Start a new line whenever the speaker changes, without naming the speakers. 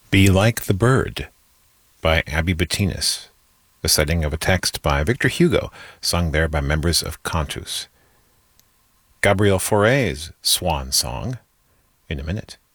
Be Like the Bird by Abby Bettinas, a setting of a text by Victor Hugo, sung there by members of Cantus. Gabriel Fauré's Swan Song, in a minute.